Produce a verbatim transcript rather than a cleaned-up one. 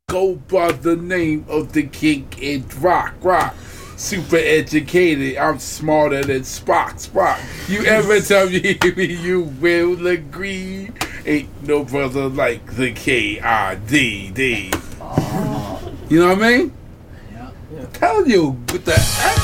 go by the name of the king in rock, rock. Super educated, I'm smarter than Spock, Spock. You ever tell me you will agree? Ain't no brother like the K I D D. You know what I mean? Yeah. I'm telling you, with the